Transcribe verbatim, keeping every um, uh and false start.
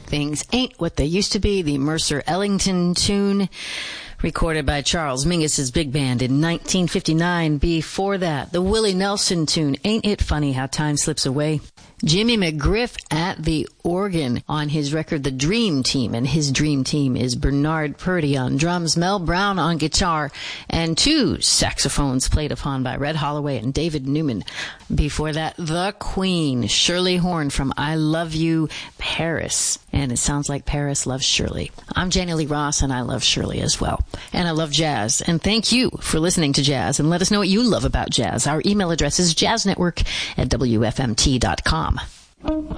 Things Ain't What They Used to Be, the Mercer Ellington tune, recorded by Charles Mingus's big band in nineteen fifty-nine. Before that, the Willie Nelson tune, Ain't It Funny How Time Slips Away. Jimmy McGriff at the organ on his record, The Dream Team, and his dream team is Bernard Purdy on drums, Mel Brown on guitar, and two saxophones played upon by Red Holloway and David Newman. Before that, The Queen, Shirley Horn from I Love You, Paris. And it sounds like Paris loves Shirley. I'm Janie Lee Ross, and I love Shirley as well. And I love jazz. And thank you for listening to jazz, and let us know what you love about jazz. Our email address is jazznetwork at W F M T dot com.